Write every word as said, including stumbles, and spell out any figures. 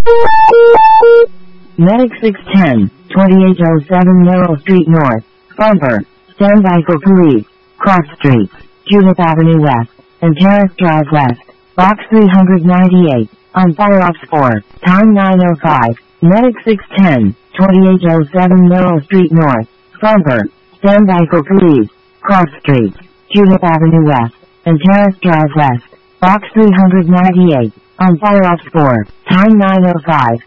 Medic six ten, twenty-eight oh seven Merrill Street North, Bumper, standby for police, cross streets, Judith Avenue West, and Terrace Drive West, Box three ninety-eight, on Fire Ops four, time nine oh five, Medic six ten, twenty-eight oh seven Merrill Street North, Bumper, standby for police, cross streets, Judith Avenue West, and Terrace Drive West, Box three ninety-eight, on Fire Ops four, time nine oh five.